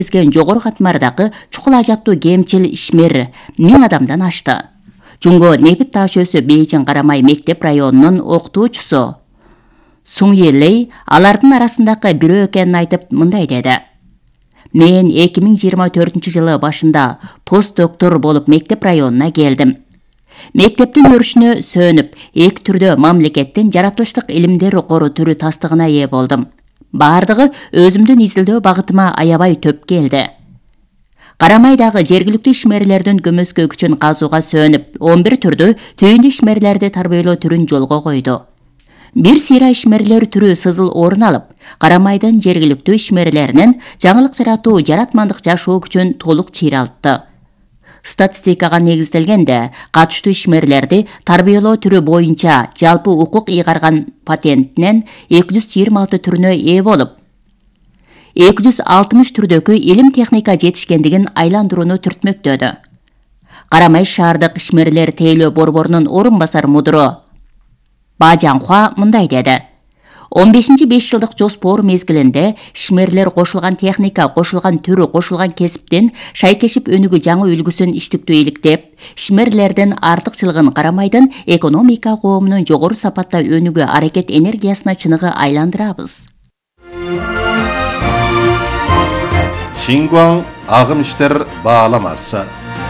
Кезген жогору катмардагы чукул ажаттуу кемчил ишмер 1000 адамдан ашты. Жунго Нефит таш өсү Бейжиң Карамай мектеп районунун окутуучусу Сунг Лей алардын арасындагы бирөө экенин айтып мындай деди. Мен 2024-жылы башында постдоктор болуп мектеп районуна келдим. Мектептин өрүшүнө сөнүп, эки түрдө мамлекеттин жаратылыштык илимдер окору түрү тастыгына ээ болдум. Бардыгы өзүмдүн изилдөө багытыма аябай төп келди. Карамайдагы жергиликтүү ишмерлердин көмөскө күчүн казууга сөнүп, 11 түрдө түйүндү ишмерлерди тарбиялоо түрүн жолго койду. Бир сыйра ишмерлер түрү сызыл орун алып, Карамайдын жергиликтүү ишмерлеринин жаңылык жаратуу, жаратмандык жашоо күчүн толук чыйралтты. Статистикага негизделгенде, катыштуу ишмерлерди тарбиялоо түрү боюнча жалпы укук ыйгарган патентинен 226 түрүнө ээ болуп, 260 түрдөгү илим техника жетишкендигин айландырууну түртмөктөдү. Карамай шаардык ишмерлер тейлөө борборунун орун басар мудуру Ба Жаңхуа мындай деди. 15-5 жылдык жоспор мезгилинде ишмерлер кошулган техника, кошулган түрү, кошулган кесиптин шайкешип өнүгүү жаңы үлгүсүн иштиктүү иликтеп, ишмерлердин артыкчылыгын Карамайдын экономика коомунун жогору сапатта өнүгүү аракет энергиясына чыныгы айландырабыз. Шингуан агым иштер бааламасы.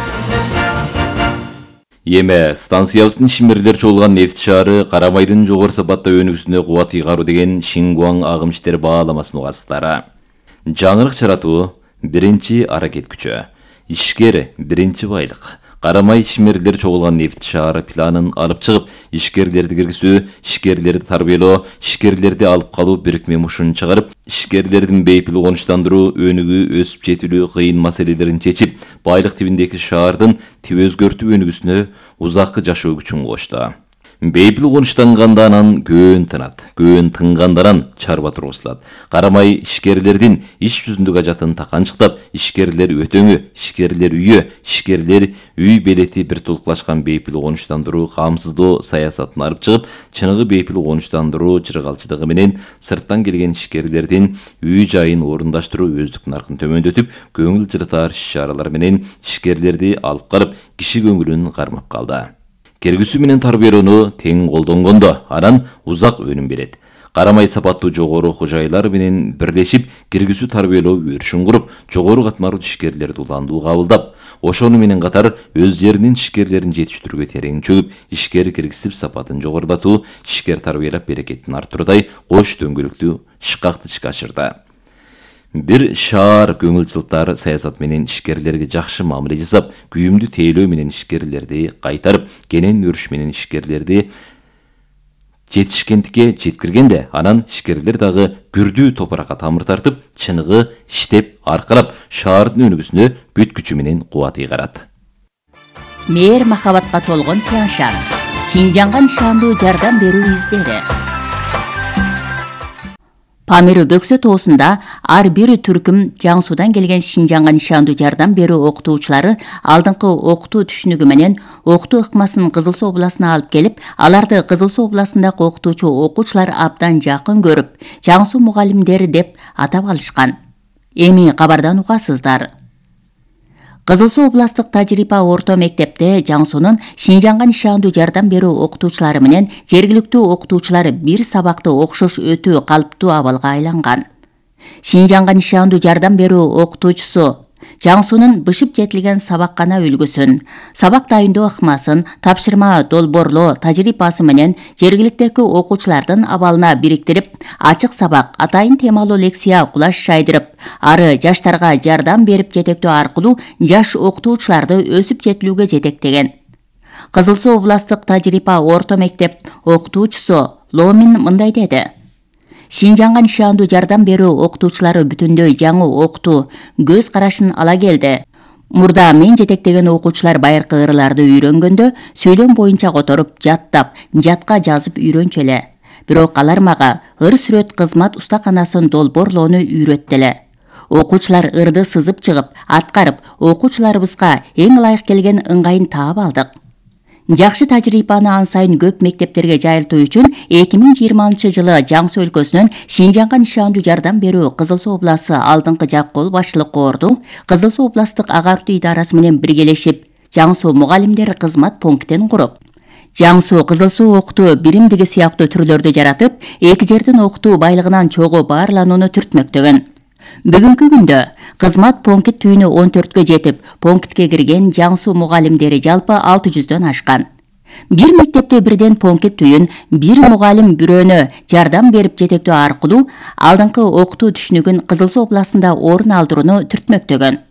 Эме станциябыздын ишмерлер чогулган нефт шаары Карамайдын жогору сапатта өнүгүүсүнө кубат ыйгаруу деген Шингуан агым иштер бааламасын угасыздары. Жаңылык жаратуу биринчи аракет күчү, ишкер биринчи байлык. Карамай ишмерлер чогулган нефт шаары планын алып чыгып, ишкерлерди киргизүү, ишкерлерди тарбиялоо, ишкерлерди алып калуу бирикме мушун чыгарып, ишкерлердин бейпил конуштандыруу, өнүгүү, өсүп жетилүү кыйын маселелерин чечип, байлык тибиндеги шаардын тип өзгөртүү өнүгүүсүнө узаккы жашоо күчүн кошту. Бейпил конуштанганда анан көөн тынат, көөн тынгандаран чарба тургузулат. Карамай ишкерлердин иш жүзүндөгү ажатын таканчыктап, ишкерлер өтөңү, ишкерлер үйө, ишкерлер үй белети бир толуклашкан бейпил конуштандыруу камсыздоо саясатын алып чыгып, чыныгы бейпил конуштандыруу чыргалчылыгы менен сырттан келген ишкерлердин үй жайын орундаштыруу өздүк наркын төмөндөтүп, көңүл жыртар иш-чаралар менен ишкерлерди алып карып, киши көңүлүн кармап калды. Киргизүү менен тарбиялоону тең колдонгондо анан узак өнүм берет. Карамай сапаттуу жогору окуу жайлар менен бирлешип, киргизүү тарбиялоо өрүшүн куруп, жогору катмарлуу ишкерлерди уландуу кабылдап, ошону менен катар өз жеринин ишкерлерин жетиштирүүгө терең чөгүп, ишкер киргизип сапатын жогорулатуу, ишкер тарбиялап берекетин арттыруудай кош дөңгөлөктүү шыкакты ишке ашырды. Бир шаар көңүл жылтар саясат менен ишкерлерге жакшы мамиле жасап, күйүмдүү тейлөө менен ишкерлерди кайтарып, кенен өрүш менен ишкерлерди жетишкендикке жеткиргенде, анан ишкерлер дагы күрдүү топуракка тамыр тартып, чыныгы иштеп, аркалап, шаардын өнүгүүсүнө бүт күчү менен кубат ыйгарат. Мээр махабатка толгон Тяншан, Шинжаңга нишандуу жардам берүү издери. Памир бөксө тоосунда ар бир түркүм Жаңсудан келген Шинжаңга нишандуу жардам берүү окутуучулары алдыңкы окутуу түшүнүгү менен окутуу ыкмасын Кызыл Суу областына алып келип, аларды Кызыл Суу областындагы окутуучу окуучулар абдан жакын көрүп, Жаңсу мугалимдери деп атап алышкан. Эми кабардан угасыздар. Кызыл Суу областык тажрыйба орто мектепте Жаңсунун Шинжаңга нишандуу жардам берүү окутуучулары менен жергиликтүү окутуучулар бир сабакты окшош өтүү калыптуу абалга айланган. Шинжаңга нишандуу жардам берүү окутуучусу Жаңсунун бышып жетилген сабаккана үлгүсүн, сабак дайындоо ыкмасын, тапшырма долбоорлоо тажрыйбасы менен жергиликтеги окуучулардын абалына бириктирип, ачык сабак, атайын темалуу лекция кулаш жайдырып, ары жаштарга жардам берип жетектөө аркылуу жаш окутуучуларды өсүп жетилүүгө жетектеген. Кызыл Суу областык тажрыйба орто мектеп окутуучусу Ломин мындай деди. Шинжаңга нишандуу жардам берүү окутуучулары бүтүндөй жаңы окутуу көз карашын ала келди. Мурда мен жетектеген окуучулар байыркы ырларды үйрөнгөндө сүйлөм боюнча которуп, жаттап, жатка жазып үйрөнчү эле. Бирок алар мага ыр сүрөт кызмат устаканасын долбоорлоону үйрөттү эле. Окуучулар ырды сызып чыгып, аткарып, окуучуларыбызга эң ылайык келген ыңгайын таап алдык. Жакшы тажрыйбаны ан сайын көп мектептерге жайылтуу үчүн 2020-жылы Жаңсу өлкөсүнөн Шинжаңга нишандуу жардам берүү Кызыл Суу обласы алдыңкы жак кол башчылык корду Кызыл Суу областык агартуу идарасы менен биргелешип Жаңсу мугалимдер кызмат пунктин куруп, Жаңсу Кызыл Суу окутуу биримдиги сыяктуу түрлөрдү жаратып, эки жердин окутуу байлыгынан чогуу баарланууну түртмөктөгөн. Бүгүнкү күндө кызмат пункт түйүнү 14кө жетип, пунктке кирген Жаңсу мугалимдери жалпы 600дөн ашкан. Бир мектепте бирден пункт түйүн бир мугалим бирөөнө жардам берип жетектөө аркылуу алдыңкы окутуу түшүнүгүн Кызыл Суу областында орун алдырууну түртмөктөгөн.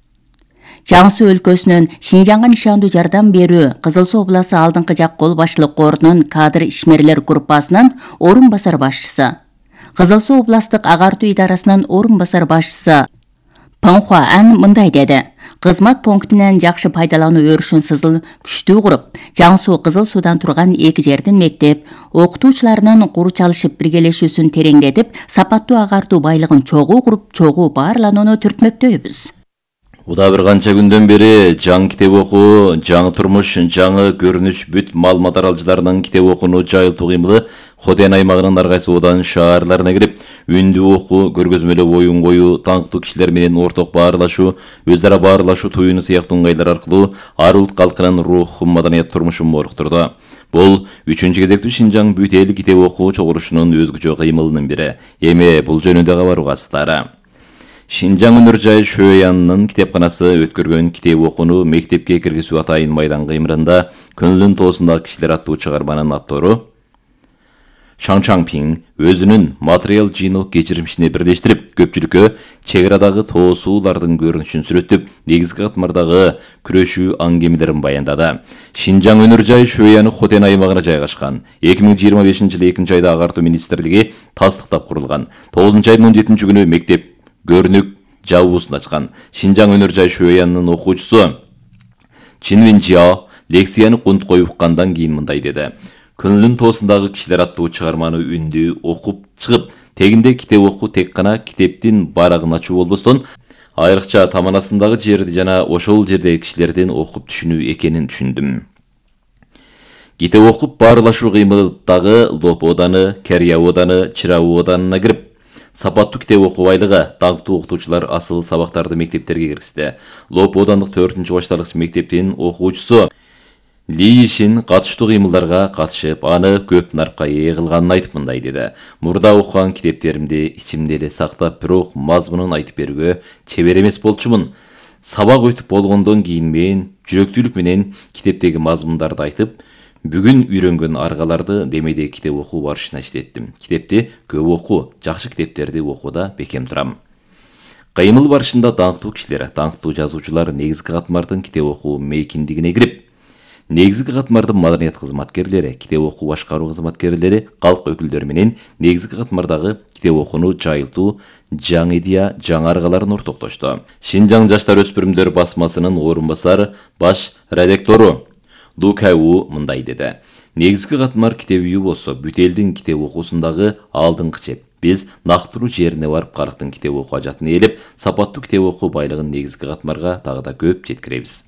Жаңсу өлкөсүнөн Шинжаңга нишандуу жардам берүү Кызыл Суу обласы алдыңкы жак кол башчылык корунун кадр ишмерлер группасынын орун басар башчысы, Кызыл Суу областык агартуу идарасынын орун басар башчысы Панхуа Ан мындай деди. Кызмат пунктинен жакшы пайдалануу өрүшүн сызыл күчтүү куруп, Жаңсу Кызыл Суудан турган эки жердин мектеп окутуучуларынын куру чалышып биргелешүүсүн тереңдетип, сапаттуу агартуу байлыгын чогуу куруп, чогуу баарланууну түртмөктөйбүз. Уда bir канча күндөн бери жаңы китеп окуу, жаңы турмуш, жаңы көрүнүш бүт маалымат аралжыларынын китеп окууну жайылтуу кыймылы Хотен аймагынын ар кайсы одан шаарларына кирип, үндүү окуу, көргөзмөлүү оюн коюу, таңктуу кишилер менен орток баарлашуу, өз ара баарлашуу туюуну сыяктуу ыңгайлар аркылуу ар улут калкынын рухун, маданият турмушун моруктурду. Бул 3-чү кезектүү Шинжаң бүт эл китеп окуу чогулушунун өзгөчө кыймылынын бири. Эми бул жөнүндө кабар угасыздар. Шинжаң өнөр жай Шөянынын китепканасы өткөргөн китеп окууну мектепке киргизүү атайын майдан кыймырында көңүлүн тоосундагы кишилер аттуу чыгарманын автору Шаңчаңпиң өзүнүн материал жыйноо кечирмишине бирлештирип, көпчүлүккө чек арадагы тоосуулардын көрүнүшүн сүрөттүп, негизги катмардагы күрөшүү аңгемелерин баяндады. Шинжаң өнөр жай Шөяны Хотен аймагына жайгашкан. 2025-жылы 2-айда агартуу министрлиги тастыктап курулган. 9-айдын 17-күнү мектеп көрүнүк жабуусун ачкан. Шинжаң өнөр жай Шөянынын окуучусу Чинвин Жиао лекцияны кунт коюп уккандан кийин мындай деди. Көңүлүн тоосундагы кишилер аттуу чыгарманы үндүү окуп чыгып, тегинде китеп окуу тек гана китептин барагын ачуу болбостон, айрыкча таманасындагы жерди жана ошол жердеги кишилердин окуп түшүнүү экенин түшүндүм. Китеп окуп баарлашуу кыймылдагы Лоп ооданы, Керия ооданы, Чырабыооданына кирип, сапаттуу китеп окуу байлыгы, таңктуу окутуучулар асыл сабактарды мектептерге киргизди. Лоп оодандык 4-башталгыч мектептин окуучусу Ли Ишин катыштуу кыймылдарга катышып, аны көп нарпка ээ кылганын айтып мындай деди. Мурда окуган китептеримди ичимде эле сактап, бирок мазмунун айтып берүүгө чебер эмес болчумун. Сабак өтүп болгондон кийин мен жүрөктүүлүк менен китептеги мазмундарды айтып, бүгүн үйрөнгөн аргаларды демейде китеп окуу барышына иштеттим. Китепти көп окуу, жакшы китептерди окууда бекем турам. Кыймыл барышында таңктуу кишилер, таңктуу жазуучулар негизги катмардын китеп окуу мейкиндигине кирип, негизги катмардын маданият кызматкерлери, китеп окуу башкаруу кызматкерлери, калк өкүлдөрү менен негизги катмардагы китеп окууну жайылтуу жаңы идея, жаңы аргаларын ортоктошту. Шинжаң жаштар өспүрүмдөр басмасынын орун басар баш редактору Лу Кайу мындай деди. Негизги катмар китеп үйү болсо, бүт элдин китеп окуусундагы алдыңкы чеп. Биз нактыруу жерине барып карктын китеп окуу ажатын ээлеп, сапаттуу китеп окуу байлыгын негизги катмарга дагы да көп жеткиребиз.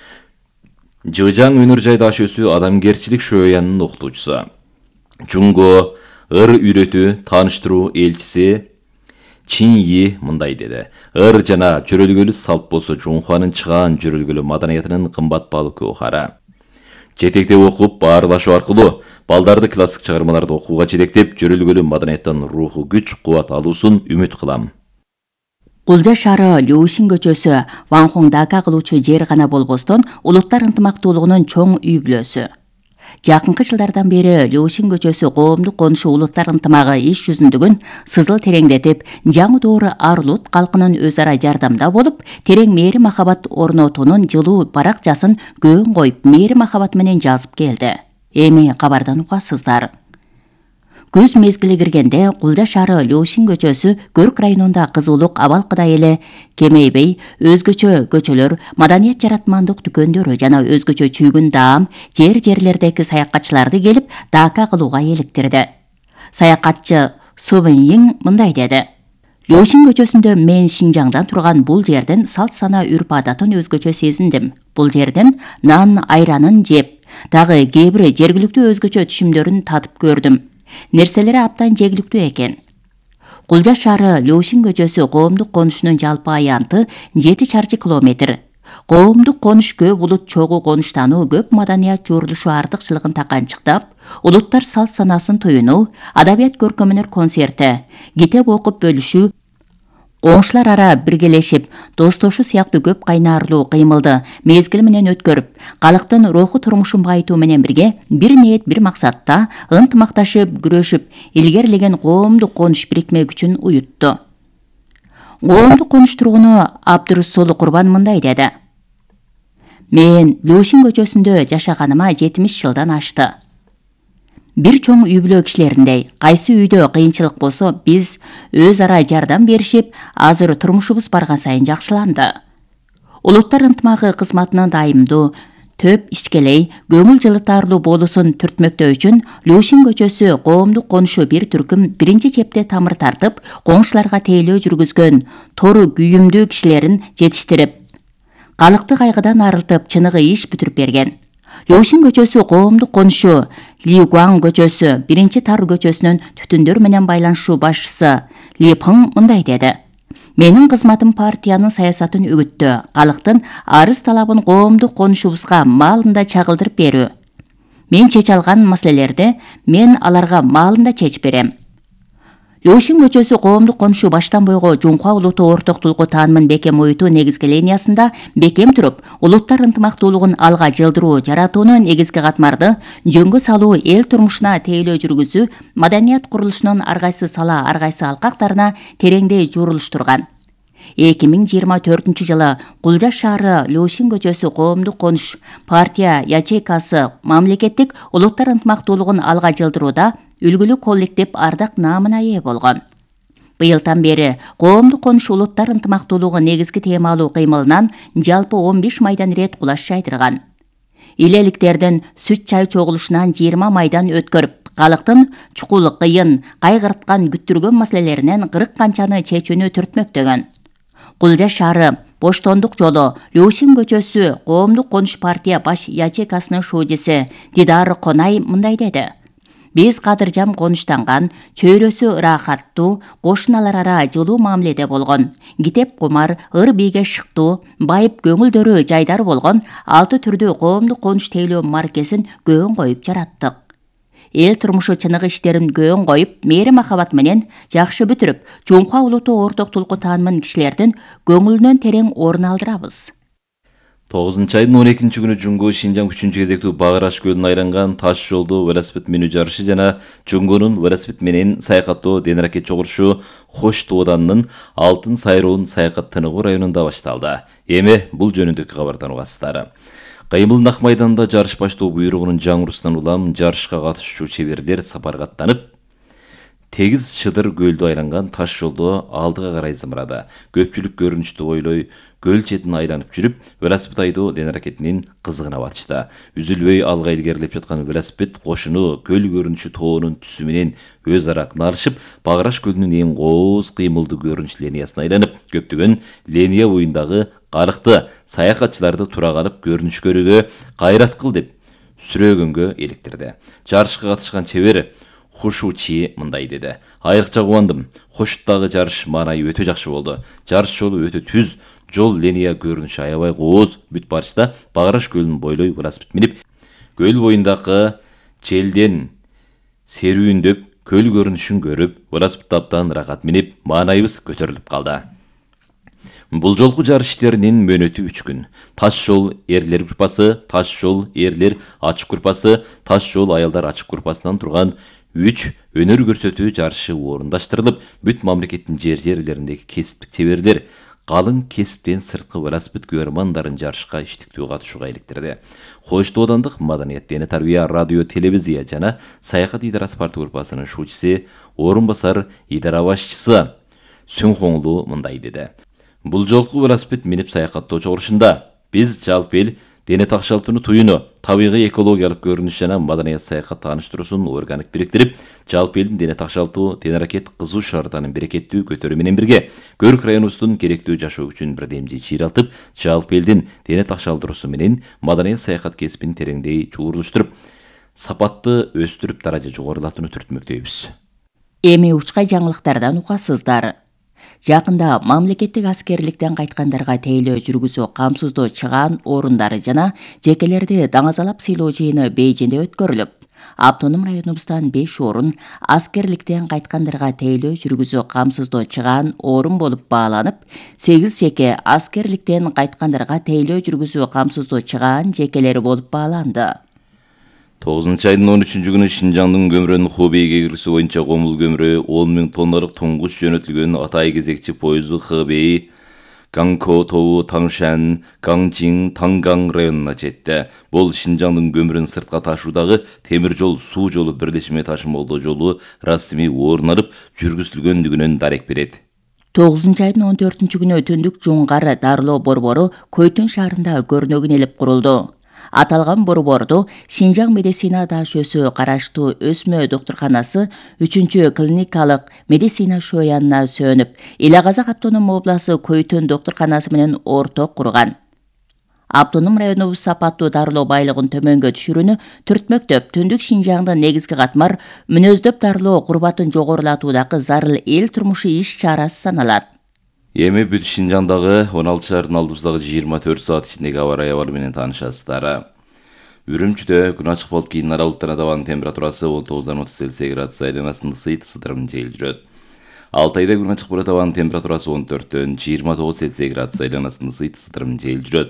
Жыжаң өнөр жайда ашөсү адамгерчилик Шөянынын окутуучусу. Жунго ыр үйрөтүү, тааныштыруу элчиси Чиньи мындай деди. Ыр жана жөрөлгөлү салт болсо Жунхуанын чыгаан жөрөлгөлү маданиятынын кымбат баалуу көөхара. Жетектеп окуп, баарлашуу аркылуу балдарды классик чыгармаларды окууга жетектеп, жөрөлгөлү маданияттан руху күч, кубат алуусун үмүт кылам. Кулжа шаары Люшин көчөсү Ванхоңдака кылуучу жер гана болбостон, улуттар ынтымактуулугунун чоң үй бүлөсү. Жакынкы жылдардан бери Люшин көчөсү коомдук конушу улуттар ынтымагы иш жүзүндүгүн сызыл тереңдетип, жаңы доору ар улут калкынын өз ара жардамда болуп, терең мээри махабат орнотуунун жылуу баракчасын көөн коюп, мээри махабат менен жазып келди. Эми кабардан угасыздар. Көз мезгили киргенде Кулжа шаары Люшин көчөсү Көрк районунда кызуулук абалкыдай эле кемейбей, өзгөчө көчөлөр, маданият жаратмандык дүкөндөрү жана өзгөчө чүйгүн даам жерлердеги саякатчыларды келип дака кылууга эликтирди. Саякатчы Сувенйин мындай деди. Люшин көчөсүндө мен Шинжаңдан турган бул жердин салт сана үрп адатын өзгөчө сезиндим. Бул жердин нан айранын жеп, Дагы кээ бир жергиликтүү өзгөчө түшүмдөрүн татып көрдүм. Нерселери абдан жегиликтүү экен. Кулжа шаары Лёшин көчөсү коомдук конушунун жалпы аянты 7 чарчы километр. Коомдук конуш көп улут чогуу конуштануу, көп маданият журулушу артыкчылыгын таканчыктап, улуттар салт санасын туюнуу, адабият көркөмөнөр концерти, китеп окуп бөлүшүү, коңшулар ара биргелешип, достошуу сыяктуу көп кайнаарлуу кыймылды мезгил менен өткөрүп, калктын руху турмушун байытуу менен бирге бир ниет, бир максатта ынтымакташып, күрөшүп, илгерилеген коомдук конуш бирикме күчүн уютту. Коомдук конуш тургуну Абдырусулу Курбан мындай деди. Мен Лёшин көчөсүндө жашаганыма 70 жылдан ашты. Бир чоң үй бүлө кишилериндей, кайсы үйдө кыйынчылык болсо, биз өз ара жардам беришип, азыр турмушубуз барган сайын жакшыланды. Улуттар ынтымагы кызматынын дайымдуу, төп ичкелей, көңүл жылытарлуу болуусун түртмөктөө үчүн Лёшин көчөсү коомдук конушу бир түркүм биринчи чепте тамыр тартып, коңшуларга тейлөө жүргүзгөн тору күйүмдүү кишилерин жетиштирип, калкты кайгыдан арылтып, чыныгы иш бүтүрүп берген. Лёшин көчөсү коомдук конушу Ли Гуан көчөсү, биринчи Тар көчөсүнүн түтүндөр менен байланышуу башчысы Ли Пың мындай деди. Менин кызматым партиянын саясатын үгүттөө, калктын арыз талабын коомдук конушубузга маалында чагылдырып берүү. Мен чече алган маселелерди мен аларга маалында чечип берем. Лёшин көчөсү коомдук конушу баштан бойго Жунхва улуту ортоктулугу таанымын бекем оюутуу негизги линиясында бекем туруп, улуттар ынтымактуулугун алга жылдыруу, жаратуунун негизги катмарды жөнгө салуу, эл турмушуна тейлөө жүргүзүү, маданият курулушунун ар кайсы сала, ар кайсы алкактарына тереңдей журулуштурган. 2024 жылы Кулжа шаары Лёшин көчөсү коомдук конуш партия ячейкасы мамлекеттик улуттар ынтымактуулугун алга жылдырууда үлгүлүү коллектив ардак наамына ээ болгон. Быйылдан бери коомдук конуш улуттар ынтымактуулугу негизги темалуу кыймылынан жалпы 15 майдан рет кулаш жайдырган. Илеликтердин сүт чай чогулушунан 20 майдан өткөрүп, калктын чукул, кыйын, кайгырткан, күттүргөн маселелеринен 40 канчаны чечүүнү түртмөктөгөн. Кулжа шаары, Боштондук жолу, Лёшин көчөсү коомдук конуш партия баш ячейкасынын шуудиси Дидар Конай мындай деди. Биз кадыржам конуштанган, чөйрөсү ырахаттуу, кошуналар ара жылуу мамиледе болгон, китеп кумар, ыр бийге шыктуу, байып көңүлдөрү жайдар болгон 6 түрдүү коомдук конуш тейлөө маркесин көөн коюп жараттык. Эл турмушу чыныгы иштерин көөн коюп, мээри махабат менен жакшы бүтүрүп, Жунхва улуту ортоктулугу таанымын кишилердин көңүлүнөн терең орун алдырабыз. 9-айдын 12 күнү Жуңго Шинжаң 3-чү кезектүү Багыраш көлүнө айланган таш жолдо велосипед минүү жарышы жана Жуңгонун велосипед менен саякаттоо денаракет чогурушу Хош Тооданынын Алтын Сайроон саякат тыныгуу районунда башталды. Эми бул жөнүндөгү кабардан угасыздар. Кыймылдын ак майданда жарыш баштоо буйругунун жаңырусунан улам жарышка катышуучу чеберлер сапарга аттанып, тегиз Шыдыр көлдө айланган таш жолдо алдыга карай зымырады. Көпчүлүк көрүнүштү ойлой, көл четин айланып жүрүп, велосипед айдоо денаракетинин кызыгына батышты. Үзүлбөй алга илгерилеп жаткан велосипед кошуну көл көрүнүшү тоонун түсү менен өз ара ыкнашып, Багыраш көлүнүн эң кооз кыймылдуу көрүнүш линиясына айланып, көптөгөн линия боюндагы калкты саякатчыларды тура калып көрүнүш көрүүгө кайрат кыл деп сүрөөгөнгө эликтирди. Жарышка катышкан чебер Хушучи мындай деди. Айрыкча кубандым. Хошуттагы жарыш маанайы өтө жакшы болду. Жарыш жолу өтө түз, жол линия көрүнүшү аябай кооз. Бүт барышта Багыраш көлүн бойлой велосипед минип, көл боюндагы желден серүүндөп, көл көрүнүшүн көрүп, велосипед абдан ырахат минип, маанайыбыз көтөрүлүп калды. Бул жолку жарыш иштеринин мөөнөтү 3 күн. Таш жол эрлер группасы, таш жол эрлер ачык группасы, таш жол аялдар ачык группасынан турган 3 өнөр көрсөтүү жарышы орундаштырылып, бүт мамлекеттин жерлериндеги кесиптик чеберлер калың кесиптен сырткы велосипед көрөрмандарын жарышка иштиктүү катышууга иликтирди. Хош Тоодандык Маданият дене тарбия радио телевизия жана саякат идарасы парты группасынын шуучусы, орун басар идара башчысы Сүнхоңлу мындай деди. Бул жолку велосипед минип саякаттоо чогурушунда биз жалпы эл дене такшалтууну туюну, табигый экологиялык көрүнүш жана маданият саякат тааныштыруусун органик бириктирип, жалпы элдин дене такшалтуу, тен-аракет, кызуу шартанын берекеттүү көтөрүү менен бирге Көрүк районубуздун керектүү жашоо үчүн бирдемжи чыйралтып, жалпы элдин дене такшалтыруусу менен маданият саякат кесибин тереңдей чуурулуштуруп, сапатты өстүрүп, даража жогорулатууну түртмөктөйбүз. Эми учкай жаңылыктардан угасыздар. Жакында мамлекеттик аскерликтен кайткандарга тейлөө жүргүзүү камсыздоо чыгаан орундары жана жекелерди даңазалап сыйлоо жыйыны Бейжиңде өткөрүлүп, автоном районубуздан 5 орун аскерликтен кайткандарга тейлөө жүргүзүү камсыздоо чыгаан орун болуп бааланып, 8 жеке аскерликтен кайткандарга тейлөө жүргүзүү камсыздоо чыгаан жекелери болуп бааланды. 9-айдын 13-cü күнү Шинжаңдын көмүрөнүн Хубейге киргизүү боюнча комул көмүрө 10 000 тонналык туңгуч жөнөтүлгөн Атай кезекчи поезду Хэбэй, Гангкоу, Таңшан, Гаңжиң, Таңгаң районуна жетти. Бул Шинжаңдын көмүрүн сыртка ташуудагы темир жол суу жолу бирлешме ташымалдоо жолу расмий орун алып жүргүзүлгөндүгүнөн дарек берет. 9-айдын 14-cü күнү Түндүк Жуңгар дарылоо борбору Көйтүн шаарында көрнөгүн элеп курулду. Аталган борборду Шинжаң медицина дашөсү караштуу өсмө доктурканасы 3-cü клиникалык медицина шоянына сөнүп, Ила-Казак автоном обласы Көйтүн доктурканасы менен орток курган. Автоном районубуз сапаттуу дарылоо байлыгын төмөнгө түшүрүүнү түртмөктөп, Түндүк Шинжаңдын негизги катмар мүнөздөп дарылоо курбатын жогорулатуудагы зарыл эл турмушу иш чарасы саналат. Эми бүт Шинжаңдагы 16 шаардын алдыбыздагы 24 саат ичиндеги аба ырайы абалы менен таанышасыздар. Үрүмчүдө күн ачык болуп кийин аралыктан абанын температурасы 19-30 Цельсий градус айланасында ысыйт жел жүрөт. Алтайда күн ачык болот, абанын температурасы 14-төн 29 Цельсий градус айланасында ысыйт жел жүрөт.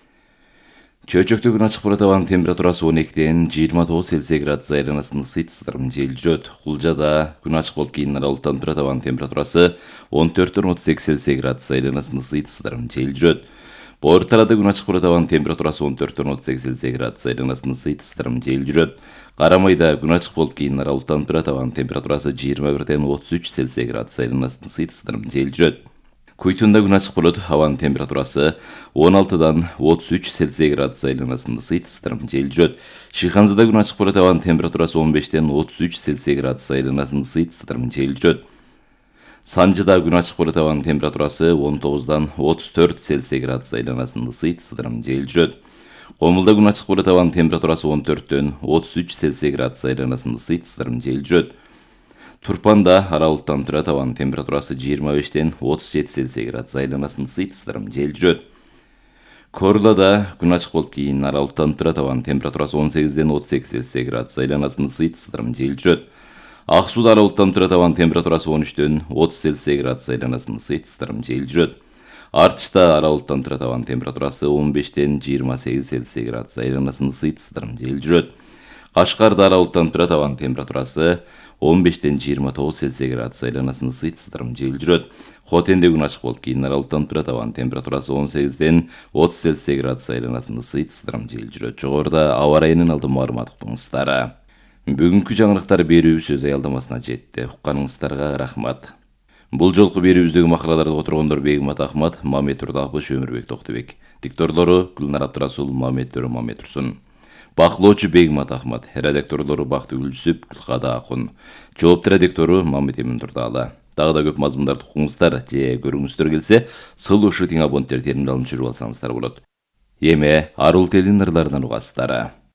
Чөйчөктө күн ачык болот, абанын температурасы 12-тен 29 Цельсий градус айланасында ысыйт жел жүрөт. Кулжада күн ачык болуп кийин аралыктан турат, абанын температурасы 14-төн 38 Цельсий градус айланасында ысыйт жел жүрөт. Боорталада күн ачык болот, абанын температурасы 14-төн 38 Цельсий градус айланасында ысыйт жел жүрөт. Карамайда күн ачык болуп кийин аралыктан турат, абанын температурасы 21-тен 33 Цельсий градус айланасында ысыйт жел жүрөт. Көйтүндө күн ачык болот, абанын температурасы 16-дан 33 Цельсий градус айланасында ысыйт жел жүрөт. Шыханзада күн ачык болот, абанын температурасы 15-тен 33 Цельсий градус айланасында ысыйт жел жүрөт. Санжыда күн ачык болот, абанын температурасы 19-дан 34 Цельсий градус айланасында ысыйт жел жүрөт. Комулда күн ачык болот, абанын температурасы 14-төн 33 Цельсий градус айланасында ысыйт жел жүрөт. Турпанда аралыктан турат, абанын температурасы 25-тен 37 Цельсий градус айланасында ысыйт жел жүрөт. Корлада күн ачык болуп кийин аралыктан турат, абанын температурасы 18-ден 38 Цельсий градус айланасында ысыйт жел жүрөт. Аксууда аралыктан турат, абанын температурасы 13-төн 30 Цельсий градус айланасында ысыйт жел жүрөт. Артышта аралыктан турат, абанын температурасы 15-тен 28 Цельсий градус айланасында ысыйт жел жүрөт. Кашкарда аралыктан турат, абанын температурасы 15-тен 29 Цельсий градус айланасында ысыйт жел жүрөт. Хотенде күн ачык болуп кийин аралыктан турат, абанын температурасы 18-ден 30 Цельсий градус айланасында ысыйт жел жүрөт. Жогоруда аба ырайынын алды маалымат уктуңуздар. Бүгүнкү жаңылыктар берүүбүз өз аялдамасына жетти. Укканыңыздарга рахмат. Бул жолку берүүбүздөгү макалаларды которгондор Бегмат Ахмат, Мамет Турдапыш, Өмүрбек Токтубек. Дикторлору Гүлнар Абдырасул, Мамет Турсун. Бақылоочу Бегмат Ахмат, редакторлору Бактыгүл Жүсүп, Гүлкада Акун. Жоопту редактору Мамет Эмин Турдалы. Дагы да көп мазмундарды укуңуздар же көрүңүздөр келсе, сылуу шытың абоненттер терминалын чүрүп алсаңыздар болот. Эми арул телинин ырларынан угасыздар.